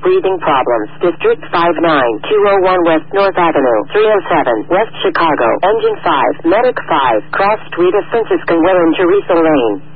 breathing problems. District 59, 201 West North Avenue, 307 West Chicago. Engine 5, Medic 5, Cross Street of Franciscan Way and Teresa Lane.